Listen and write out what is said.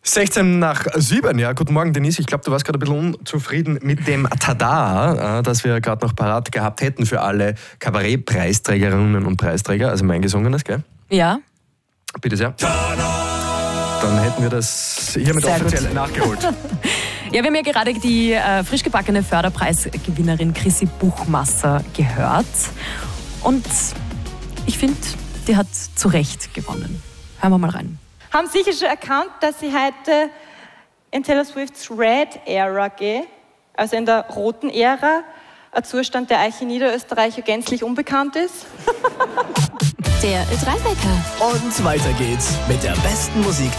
16 nach 7, ja. Guten Morgen, Denise. Ich glaube, du warst gerade ein bisschen unzufrieden mit dem Tada, das wir gerade noch parat gehabt hätten für alle Kabarett-Preisträgerinnen und Preisträger, also mein gesungenes, gell? Ja. Bitte sehr. Dann hätten wir das hiermit Sehr offiziell gut. nachgeholt. Ja, wir haben ja gerade die frisch gebackene Förderpreisgewinnerin Chrissy Buchmasser gehört. Und ich finde, die hat zu Recht gewonnen. Hören wir mal rein. Haben sicher schon erkannt, dass ich heute in Taylor Swifts Red Era gehe, also in der roten Ära, ein Zustand, der euch in Niederösterreich gänzlich unbekannt ist. Der Ö3-Wecker. Und weiter geht's mit der besten Musik